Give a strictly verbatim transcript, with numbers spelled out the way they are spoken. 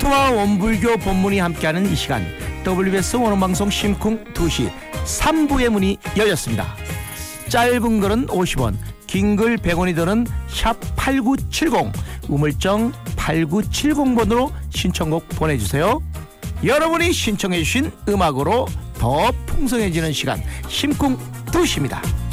천주교와 원불교 법문이 함께하는 이 시간, 더블유비에스 원어방송 심쿵 두 시 삼 부의 문이 열렸습니다. 짧은 글은 오십 원, 긴 글 백 원이 드는 샵 팔구칠공, 우물정 팔구칠공 번으로 신청곡 보내주세요. 여러분이 신청해주신 음악으로 더 풍성해지는 시간, 심쿵 두 시입니다.